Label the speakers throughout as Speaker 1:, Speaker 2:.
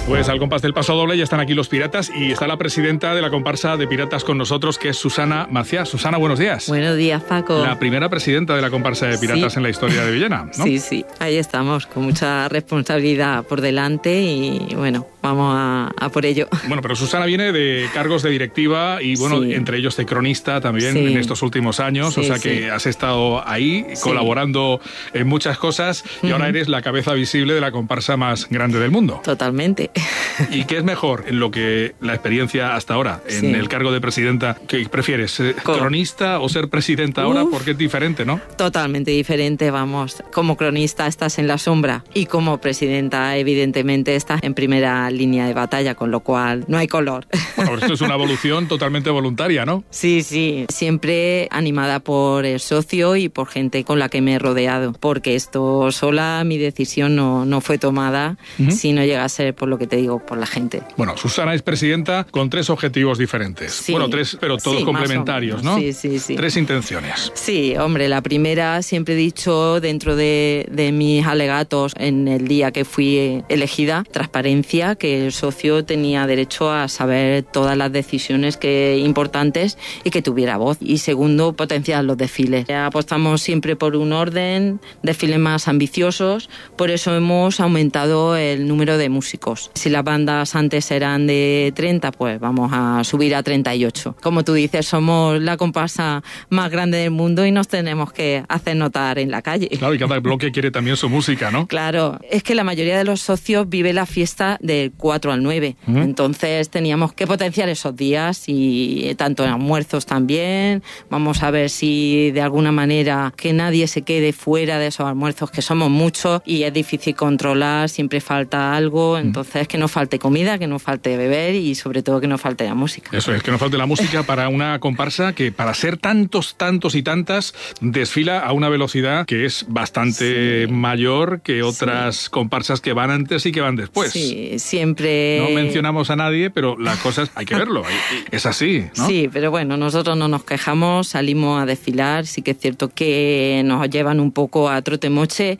Speaker 1: Pues al compás del paso doble ya están aquí los piratas y está la presidenta de la comparsa de piratas con nosotros, que es Susana Maciá. Susana, buenos días.
Speaker 2: Buenos días, Paco.
Speaker 1: La primera presidenta de la comparsa de piratas en la historia de Villena, ¿no?
Speaker 2: Sí, ahí estamos, con mucha responsabilidad por delante y bueno, vamos a por ello.
Speaker 1: Bueno, pero Susana viene de cargos de directiva y bueno, entre ellos de cronista también en estos últimos años, o sea que has estado ahí colaborando en muchas cosas y ahora eres la cabeza visible de la comparsa más grande del mundo.
Speaker 2: Totalmente.
Speaker 1: ¿Y qué es mejor en lo que la experiencia hasta ahora, en el cargo de presidenta? ¿Qué prefieres, cronista o ser presidenta ahora? Porque es diferente, ¿no?
Speaker 2: Totalmente diferente, vamos. Como cronista estás en la sombra y como presidenta evidentemente estás en primera línea de batalla, con lo cual no hay color.
Speaker 1: Bueno, esto es una evolución totalmente voluntaria, ¿no?
Speaker 2: Sí, siempre animada por el socio y por gente con la que me he rodeado, porque esto sola, mi decisión no fue tomada si no llega a ser, por lo que te digo, por la gente.
Speaker 1: Bueno, Susana es presidenta con 3 objetivos diferentes. Sí. Bueno, 3, pero todos complementarios, ¿no?
Speaker 2: Sí.
Speaker 1: 3 intenciones.
Speaker 2: Sí, hombre, la primera, siempre he dicho dentro de mis alegatos en el día que fui elegida, transparencia, que el socio tenía derecho a saber todas las decisiones importantes y que tuviera voz. Y segundo, potenciar los desfiles. Apostamos siempre por un orden, desfiles más ambiciosos, por eso hemos aumentado el número de músicos. Si las bandas antes eran de 30, pues vamos a subir a 38. Como tú dices, somos la comparsa más grande del mundo y nos tenemos que hacer notar en la calle.
Speaker 1: Claro, y cada bloque quiere también su música, ¿no?
Speaker 2: Claro, es que la mayoría de los socios vive la fiesta del 4 al 9. Entonces teníamos que potenciar esos días y tanto en almuerzos también. Vamos a ver si de alguna manera que nadie se quede fuera de esos almuerzos, que somos muchos y es difícil controlar, siempre falta algo. Entonces que no falte comida, que no falte beber y sobre todo que no falte la música.
Speaker 1: Eso es, que no falte la música para una comparsa que para ser tantos y tantas desfila a una velocidad que es bastante mayor que otras comparsas que van antes y que van después.
Speaker 2: Sí, siempre...
Speaker 1: No mencionamos a nadie, pero las cosas hay que verlo, es así, ¿no?
Speaker 2: Sí, pero bueno, nosotros no nos quejamos, salimos a desfilar, sí que es cierto que nos llevan un poco a trote-moche,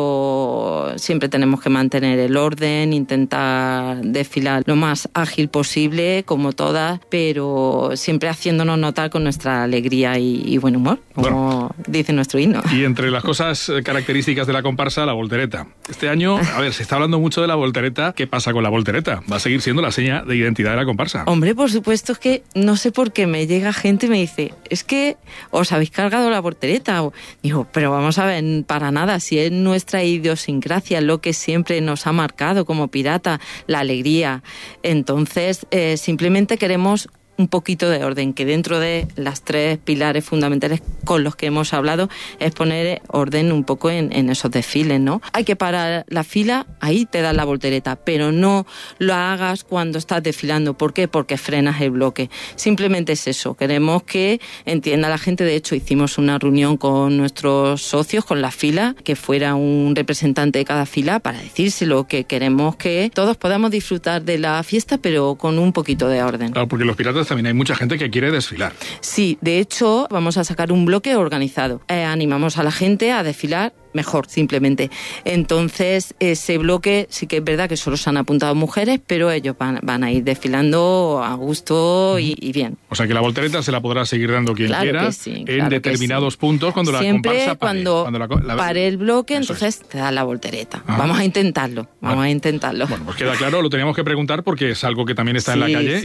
Speaker 2: pero siempre tenemos que mantener el orden, intentar desfilar lo más ágil posible, como todas, pero siempre haciéndonos notar con nuestra alegría y buen humor, como dice nuestro himno.
Speaker 1: Y entre las cosas características de la comparsa, la voltereta. Este año, a ver, se está hablando mucho de la voltereta. ¿Qué pasa con la voltereta? ¿Va a seguir siendo la seña de identidad de la comparsa?
Speaker 2: Hombre, por supuesto, es que no sé por qué me llega gente y me dice, es que os habéis cargado la voltereta. Digo, pero vamos a ver, para nada, si es nuestra idiosincrasia, lo que siempre nos ha marcado como pirata, la alegría. Entonces, simplemente queremos un poquito de orden, que dentro de las 3 pilares fundamentales con los que hemos hablado es poner orden un poco en esos desfiles, ¿no? Hay que parar la fila, ahí te das la voltereta, pero no lo hagas cuando estás desfilando. ¿Por qué? Porque frenas el bloque. Simplemente es eso, queremos que entienda la gente. De hecho, hicimos una reunión con nuestros socios, con la fila, que fuera un representante de cada fila para decírselo, que queremos que todos podamos disfrutar de la fiesta, pero con un poquito de orden.
Speaker 1: Claro, porque los piratas también hay mucha gente que quiere desfilar.
Speaker 2: Sí, de hecho, vamos a sacar un bloque organizado. Animamos a la gente a desfilar mejor, simplemente. Entonces, ese bloque sí que es verdad que solo se han apuntado mujeres, pero ellos van a ir desfilando a gusto y bien.
Speaker 1: O sea que la voltereta se la podrá seguir dando quien quiera en determinados puntos cuando
Speaker 2: siempre
Speaker 1: la comparsa pare.
Speaker 2: Cuando pare el bloque, entonces te da la voltereta. Vamos a intentarlo, vamos a intentarlo.
Speaker 1: Bueno, pues queda claro, lo teníamos que preguntar porque es algo que también está en la calle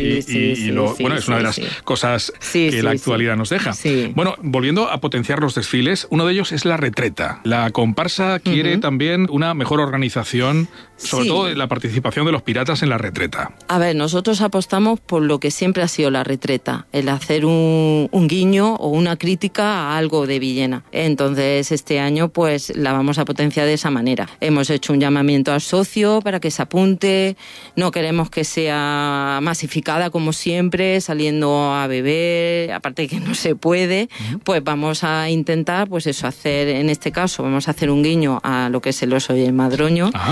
Speaker 1: es una de las cosas que la actualidad nos deja. Bueno, volviendo a potenciar los desfiles, uno de ellos es la retreta. La comparsa quiere también una mejor organización, sobre todo la participación de los piratas en la retreta.
Speaker 2: A ver, nosotros apostamos por lo que siempre ha sido la retreta, el hacer un guiño o una crítica a algo de Villena. Entonces, este año pues la vamos a potenciar de esa manera. Hemos hecho un llamamiento al socio para que se apunte, no queremos que sea masificada como siempre, saliendo a beber, aparte de que no se puede, pues vamos a intentar, pues eso, hacer, en este caso, vamos queremos hacer un guiño a lo que es el Oso y el Madroño. Ajá.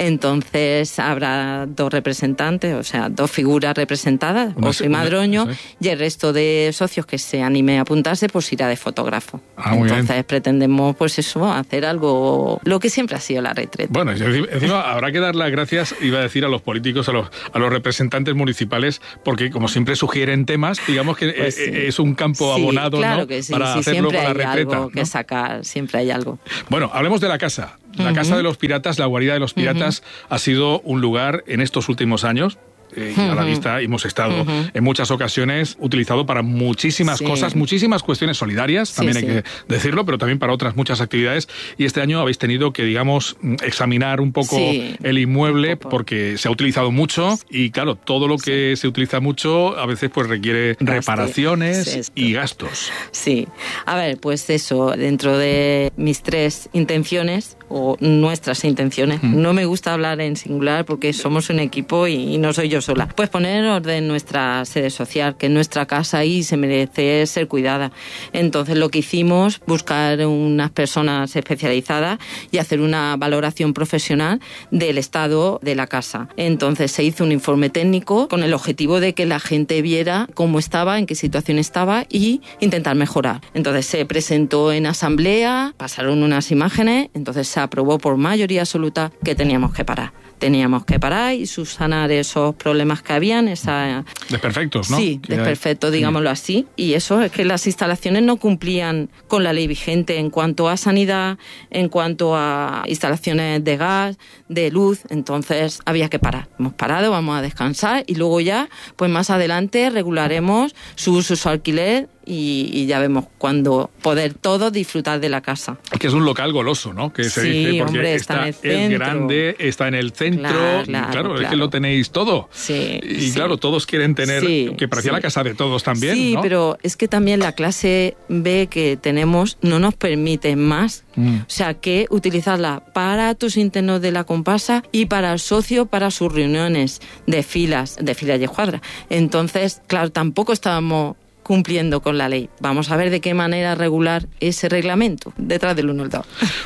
Speaker 2: Entonces habrá 2 representantes, o sea, 2 figuras representadas, Oso y Madroño, y el resto de socios que se anime a apuntarse, pues irá de fotógrafo. Entonces pretendemos, pues eso, hacer algo, lo que siempre ha sido la retreta.
Speaker 1: Bueno, encima habrá que dar las gracias, iba a decir, a los políticos, a los representantes municipales, porque como siempre sugieren temas, digamos que pues es un campo abonado,
Speaker 2: claro,
Speaker 1: ¿no?
Speaker 2: Que sí,
Speaker 1: para hacerlo con la retreta.
Speaker 2: Siempre hay algo,
Speaker 1: ¿no?,
Speaker 2: que sacar, siempre hay algo.
Speaker 1: Bueno, hablemos de la casa. La Casa de los Piratas, la guarida de los piratas, ha sido un lugar en estos últimos años, a la vista hemos estado en muchas ocasiones utilizado para muchísimas cosas, muchísimas cuestiones solidarias, también hay que decirlo, pero también para otras muchas actividades, y este año habéis tenido que, digamos, examinar un poco el inmueble porque se ha utilizado mucho y claro, todo lo que se utiliza mucho a veces pues requiere reparaciones y gastos.
Speaker 2: Sí, a ver, pues eso, dentro de mis 3 intenciones o nuestras intenciones, no me gusta hablar en singular porque somos un equipo y no soy yo sola, pues poner en orden nuestra sede social, que es nuestra casa y se merece ser cuidada. Entonces lo que hicimos, buscar unas personas especializadas y hacer una valoración profesional del estado de la casa. Entonces se hizo un informe técnico con el objetivo de que la gente viera cómo estaba, en qué situación estaba y intentar mejorar. Entonces se presentó en asamblea, pasaron unas imágenes, entonces se aprobó por mayoría absoluta que teníamos que parar. Teníamos que parar y subsanar esos problemas que habían.
Speaker 1: Desperfectos, ¿no?
Speaker 2: Sí, desperfectos, digámoslo así. Y eso es que las instalaciones no cumplían con la ley vigente en cuanto a sanidad, en cuanto a instalaciones de gas, de luz. Entonces había que parar. Hemos parado, vamos a descansar y luego ya, pues más adelante regularemos su uso, su alquiler y ya vemos cuándo poder todos disfrutar de la casa.
Speaker 1: Es que es un local goloso, ¿no? Que se dice, porque
Speaker 2: hombre, está en el centro.
Speaker 1: Es grande, está en el centro, claro, es que lo tenéis todo.
Speaker 2: Sí,
Speaker 1: y claro, todos quieren tener, que parecía la casa de todos también,
Speaker 2: sí,
Speaker 1: ¿no?
Speaker 2: pero es que también la clase B que tenemos no nos permite más. O sea, que utilizarla para actos internos de la comparsa y para el socio, para sus reuniones de filas y escuadras. Entonces, claro, tampoco estábamos cumpliendo con la ley. Vamos a ver de qué manera regular ese reglamento detrás del 1 al 2.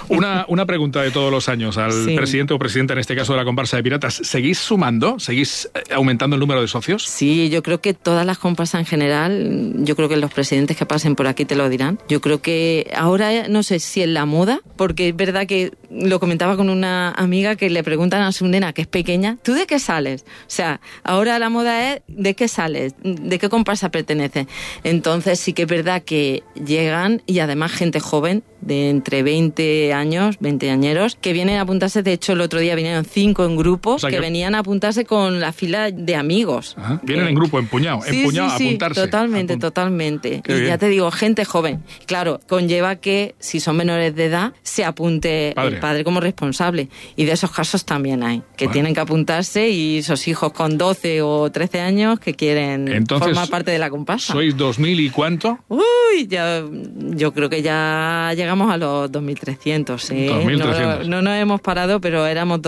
Speaker 1: Una pregunta de todos los años al presidente o presidenta, en este caso de la comparsa de piratas. ¿Seguís sumando? ¿Seguís aumentando el número de socios?
Speaker 2: Sí, yo creo que todas las comparsas en general, yo creo que los presidentes que pasen por aquí te lo dirán. Yo creo que ahora no sé si es la moda, porque es verdad que lo comentaba con una amiga que le preguntan a su nena, que es pequeña, ¿tú de qué sales? O sea, ahora la moda es ¿de qué sales? ¿De qué comparsa perteneces? Entonces sí que es verdad que llegan, y además gente joven de entre 20 años, 20 añeros, que vienen a apuntarse. De hecho, el otro día vinieron 5 en grupo, o sea, que venían a apuntarse con la fila de amigos.
Speaker 1: Ajá. Vienen en grupo, empuñado a apuntarse.
Speaker 2: Totalmente. Qué y bien. Ya te digo, gente joven. Claro, conlleva que si son menores de edad, se apunte el padre como responsable. Y de esos casos también hay, que tienen que apuntarse y esos hijos con 12 o 13 años que quieren formar parte de la comparsa.
Speaker 1: ¿Sois 2000 y cuánto?
Speaker 2: Uy, yo creo que ya llegamos a los 2300, ¿sí?
Speaker 1: 2300.
Speaker 2: No nos hemos parado, pero éramos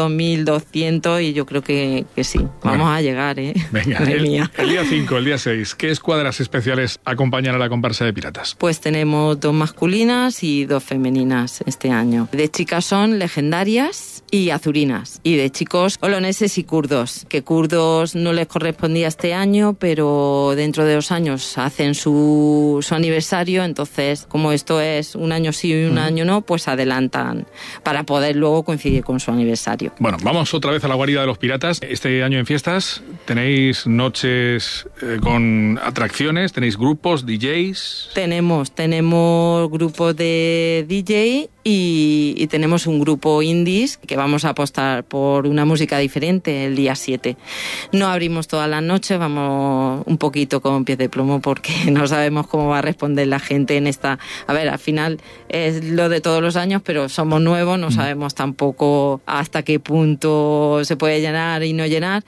Speaker 2: 2200 y yo creo que sí. Vamos a llegar, ¿eh?
Speaker 1: Venga, el día 5, el día 6, ¿qué escuadras especiales acompañan a la comparsa de piratas?
Speaker 2: Pues tenemos 2 masculinas y 2 femeninas este año. De chicas son legendarias y azurinas. Y de chicos, oloneses y kurdos. Que kurdos no les correspondía este año, pero dentro de 2 años hacen su aniversario, entonces como esto es un año sí y un año no, pues adelantan para poder luego coincidir con su aniversario.
Speaker 1: Bueno, vamos otra vez a la guarida de los piratas. Este año en fiestas tenéis noches con atracciones, tenéis grupos, DJs.
Speaker 2: Tenemos grupos de DJ y tenemos un grupo indies que vamos a apostar por una música diferente el día 7. No abrimos todas las noches, vamos un poquito con pies de plomo porque no sabemos cómo va a responder la gente en esta... A ver, al final es lo de todos los años, pero somos nuevos, no sabemos tampoco hasta qué punto se puede llenar y no llenar,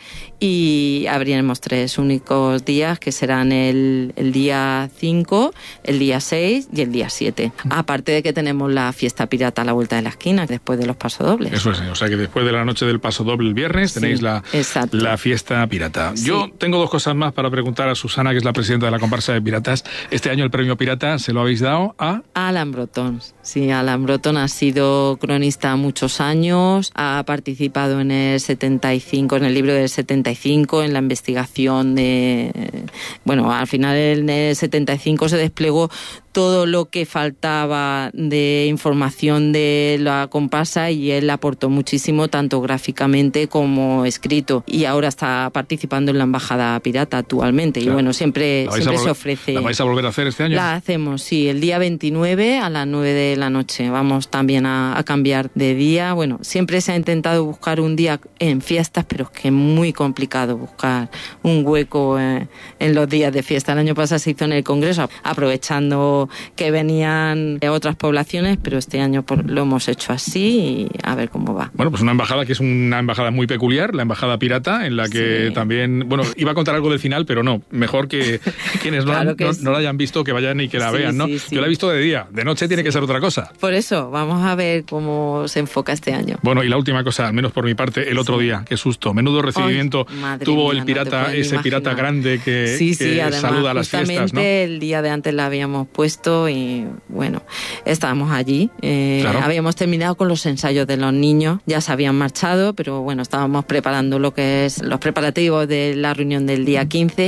Speaker 2: y abriremos 3 únicos días que serán el día 5, el día 6 y el día 7. Aparte de que tenemos la fiesta pirata a la vuelta de la esquina, después de los pasodobles.
Speaker 1: Eso es, o sea que después de la noche del pasodoble el viernes tenéis la fiesta pirata. Sí. Yo tengo 2 cosas más para preguntar a Susana, que es la presidenta de la comparsa comparsa de piratas. Este año el premio Pirata se lo habéis dado a
Speaker 2: Alan Broton. Sí, Alan Broton ha sido cronista muchos años, ha participado en el 75, en el libro del 75, en la investigación de... Bueno, al final en el 75 se desplegó todo lo que faltaba de información de la comparsa y él aportó muchísimo, tanto gráficamente como escrito. Y ahora está participando en la Embajada Pirata actualmente. Claro. Y bueno, siempre se ofrece.
Speaker 1: ¿La vais a volver a hacer este año?
Speaker 2: La hacemos, sí, el día 29 a las 9 de la noche. Vamos también a cambiar de día. Bueno, siempre se ha intentado buscar un día en fiestas, pero es que es muy complicado buscar un hueco en los días de fiesta. El año pasado se hizo en el Congreso, aprovechando que venían de otras poblaciones, pero este año lo hemos hecho así y a ver cómo va.
Speaker 1: Bueno, pues una embajada que es una embajada muy peculiar, la Embajada Pirata, en la que también, bueno, iba a contar algo del final, pero no, mejor que quienes claro no la hayan visto, que vayan y que la vean, ¿no? Yo la he visto de día, de noche tiene que ser otra cosa.
Speaker 2: Por eso, vamos a ver cómo se enfoca este año.
Speaker 1: Bueno, y la última cosa, al menos por mi parte, el otro día, qué susto, menudo recibimiento tuvo el pirata, ese pirata grande que
Speaker 2: además,
Speaker 1: saluda a las fiestas, ¿no?
Speaker 2: El día de antes la habíamos puesto y bueno, estábamos allí. Claro. Habíamos terminado con los ensayos de los niños, ya se habían marchado, pero bueno, estábamos preparando lo que es los preparativos de la reunión del día 15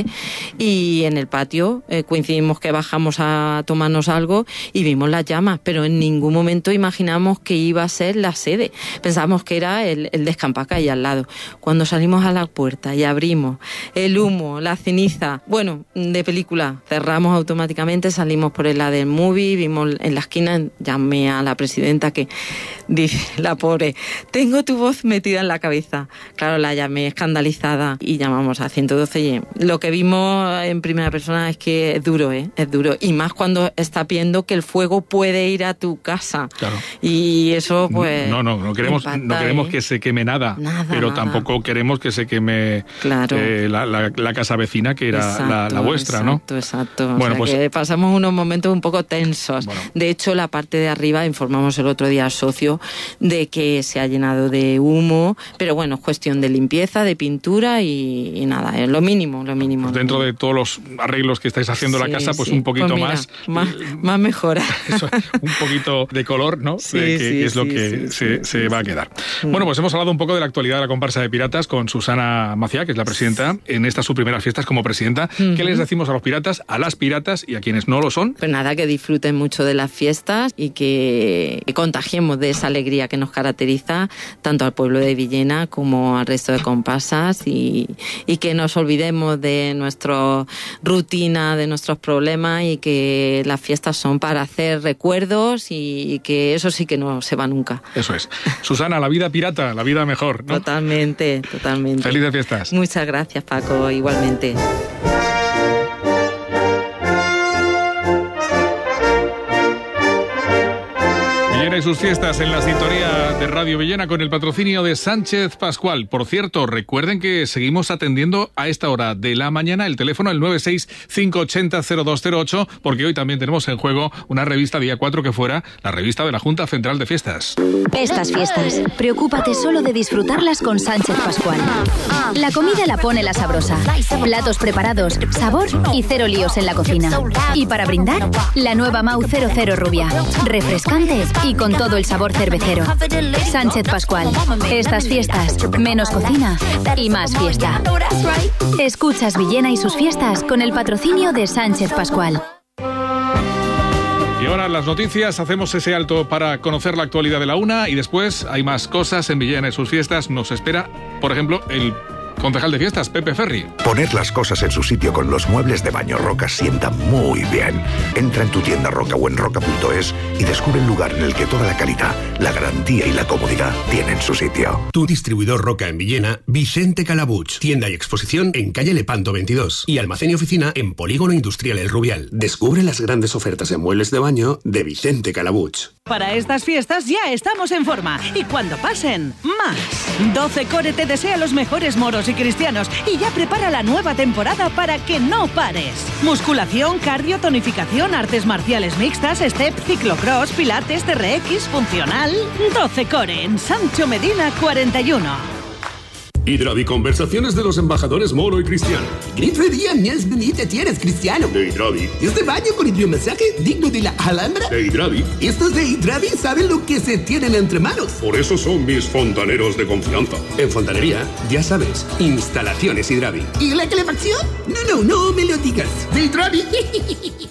Speaker 2: y en el patio coincidimos que bajamos a tomarnos algo y vimos las llamas, pero en ningún momento imaginamos que iba a ser la sede. Pensábamos que era el descampado que hay al lado. Cuando salimos a la puerta y abrimos el humo, la ceniza, bueno, de película, cerramos automáticamente, salimos por el lado del movie, vimos en la esquina, llamé a la presidenta que dice, la pobre, tengo tu voz metida en la cabeza. Claro, la llamé escandalizada y llamamos a 112 y lo que vimos en primera persona es que es duro, es duro. Y más cuando está viendo que el fuego puede ir a tu casa. Claro. Y eso pues...
Speaker 1: No queremos que se queme nada, pero tampoco queremos que se queme la casa vecina que era la vuestra, ¿no?
Speaker 2: Exacto. Bueno, o sea, pues que pasamos unos momentos un poco tensos. Bueno. De hecho, la parte de arriba, informamos el otro día al socio de que se ha llenado de humo, pero bueno, es cuestión de limpieza, de pintura y nada, es lo mínimo.
Speaker 1: Pues dentro de todos los arreglos que estáis haciendo la casa, pues un poquito
Speaker 2: pues mira, más mejora.
Speaker 1: Eso, un poquito de color, ¿no? Que es lo que se va a quedar. Bueno, pues hemos hablado un poco de la actualidad de la comparsa de piratas con Susana Macià, que es la presidenta, en estas sus primeras fiestas como presidenta. ¿Qué les decimos a los piratas, a las piratas y a quienes no lo son?
Speaker 2: Pues nada, que disfruten mucho de las fiestas y que contagiemos de esa alegría que nos caracteriza tanto al pueblo de Villena como al resto de comparsas y que nos olvidemos de nuestra rutina, de nuestros problemas y que las fiestas son para hacer recuerdos y que eso sí que no se va nunca.
Speaker 1: Eso es. Susana, la vida pirata, la vida mejor, ¿no?
Speaker 2: Totalmente.
Speaker 1: Felices fiestas.
Speaker 2: Muchas gracias, Paco, igualmente.
Speaker 1: Y sus fiestas en la sintonía de Radio Villena con el patrocinio de Sánchez Pascual. Por cierto, recuerden que seguimos atendiendo a esta hora de la mañana el teléfono el 965800208 porque hoy también tenemos en juego una revista día 4 que fuera la revista de la Junta Central de Fiestas.
Speaker 3: Estas fiestas, preocúpate solo de disfrutarlas con Sánchez Pascual. La comida la pone la sabrosa. Platos preparados, sabor y cero líos en la cocina. Y para brindar, la nueva Mau 00 Rubia. Refrescante y con todo el sabor cervecero. Sánchez Pascual. Estas fiestas, menos cocina y más fiesta. Escuchas Villena y sus fiestas con el patrocinio de Sánchez Pascual.
Speaker 1: Y ahora las noticias, hacemos ese alto para conocer la actualidad de la una y después hay más cosas en Villena y sus fiestas. Nos espera, por ejemplo, el concejal de fiestas, Pepe Ferri.
Speaker 4: Poner las cosas en su sitio con los muebles de Baño Roca sienta muy bien. Entra en tu tienda Roca o en roca.es y descubre el lugar en el que toda la calidad, la garantía y la comodidad tienen su sitio.
Speaker 5: Tu distribuidor Roca en Villena, Vicente Calabuch. Tienda y exposición en calle Lepanto 22 y almacén y oficina en Polígono Industrial El Rubial. Descubre las grandes ofertas en muebles de baño de Vicente Calabuch.
Speaker 6: Para estas fiestas ya estamos en forma y cuando pasen, más. 12 Core te desea los mejores moros y cristianos y ya prepara la nueva temporada para que no pares. Musculación, cardio, tonificación, artes marciales mixtas, step, ciclocross, pilates, TRX, funcional. 12 Core en Sancho Medina 41.
Speaker 5: Hidravi, conversaciones de los embajadores Moro y Cristiano.
Speaker 7: Grito día más bonita tienes, Cristiano.
Speaker 5: De Hidravi.
Speaker 7: Este baño con hidromasaje digno de la Alhambra.
Speaker 5: De Hidravi.
Speaker 7: Estos de Hidravi saben lo que se tienen entre manos.
Speaker 5: Por eso son mis fontaneros de confianza. En fontanería, ya sabes, instalaciones Hidravi.
Speaker 7: ¿Y la calefacción? No me lo digas. De Hidravi.